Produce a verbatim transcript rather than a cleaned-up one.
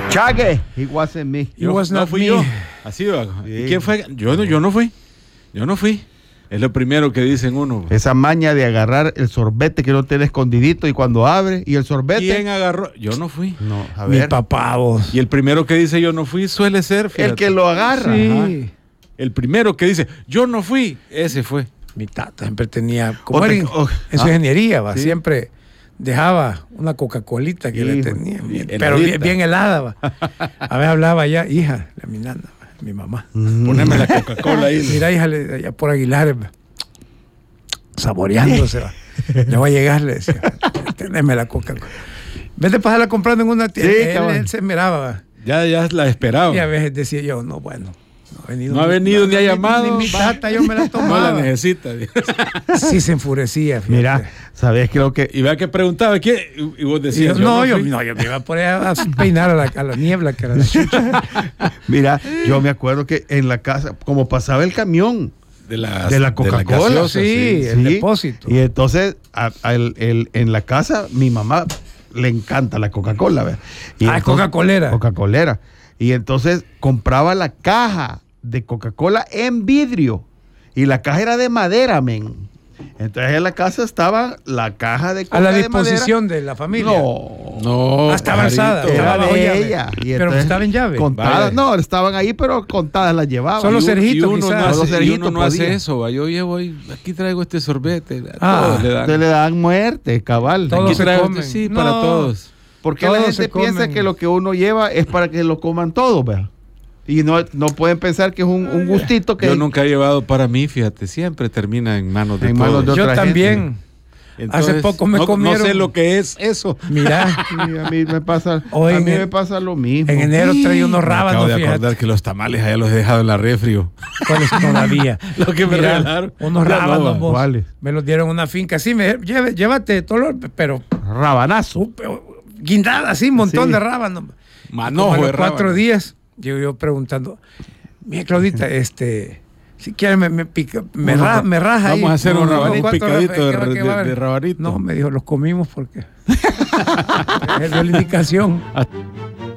Chague, it wasn't me. It was no not fui me. yo. Así va. Sí. ¿Quién fue? Yo no, yo no fui. Yo no fui. Es lo primero que dicen uno. Esa maña de agarrar el sorbete que no tiene escondidito y cuando abre y el sorbete. ¿Quién agarró? Yo no fui. No, a Mi ver. papá, vos. Y el primero que dice yo no fui suele ser, fíjate. El que lo agarra. Sí. Ajá. El primero que dice yo no fui, ese fue. Mi tata siempre tenía, como O te- era en, o- en su ah, ingeniería, va, sí. siempre dejaba una Coca-Colita que le Hijo, tenía, bien- heladita. pero bien, bien helada, va. A ver, hablaba ya, hija, la mi nana, va, mi mamá. Poneme la Coca-Cola ahí. Mira, hija, le- allá por Aguilar, va, saboreándose, va. Ya va a llegar, le decía, teneme la Coca-Cola. Vete a pasarla comprando en una tienda. Sí, él, cabal. él se miraba, va. Ya, ya la esperaba. Y a veces decía yo, no, bueno. No ha venido, No ha venido ni ha llamado. Ni, mi tata, yo me la No tomaba. la necesita. Sí se enfurecía, fíjate. Mira, ¿sabes? Creo que. Y vea que preguntaba, ¿quién? Y vos Y decías, yo, no, yo, fui. no, yo me iba por ahí a peinar a la, a la niebla, que era la chucha. Mira, yo me acuerdo que en la casa, como pasaba el camión de la, de la Coca-Cola, gaseosa, sí, el depósito. Y entonces a- a el- el- en la casa mi mamá le encanta la Coca-Cola, ¿verdad? Y Ah, es entonces- Coca-Colera. Coca-Colera. Y entonces compraba la caja de Coca-Cola en vidrio y la caja era de madera, men. Entonces en la casa estaba la caja de Coca A la de disposición de la familia. No. No, Ah, estaba pajarito. alzada. Era Estaba bajo de llave. ella. Y Pero entonces, estaba en llave. Contadas, Vaya. no, estaban ahí, pero contadas las llevaba. Solo Y un- Sergito, Y uno, quizás. no Solo hace, y Sergito uno no hace podía. eso, va. Yo llevo ahí, aquí traigo este sorbete. A Ah, todos le dan. Ustedes le dan muerte, cabal. Todos Aquí se traigo comen. este, sí, No. para todos. Porque Todos la se gente piensa comen. que lo que uno lleva es para que lo coman todos, ¿verdad? Y no, no pueden pensar que es un, un gustito que Yo nunca he llevado para mí, fíjate, siempre termina en manos de En todos. manos de Yo otra también. Entonces, Hace poco me no, comieron- No sé lo que es eso. Mira, Sí, a mí me pasa, Hoy a en mí el- me pasa lo mismo. en enero traía unos Me acabo rábanos, de fíjate. acordar que los tamales allá los he dejado en la refrio. ¿Cuáles todavía? Lo que me Mira, regalaron. unos Ya no, rábanos, va. vos. ¿Cuáles? Me los dieron en una finca. Sí, me, lleve- llévate todo lo, pero Rabanazo. uh, pero guindada, así, un montón Sí. de rábanos. Manojo Como a de los cuatro rábano. días, llego yo preguntando, mira, Claudita, este, si quieres me, me, pica, me, Uno- ra- me raja ahí. Vamos a hacer un Unos rabanito cuatro picadito rábanos, de- ¿qué va- qué va a de- haber? de rabanito. No, me dijo, los comimos porque. Es la indicación.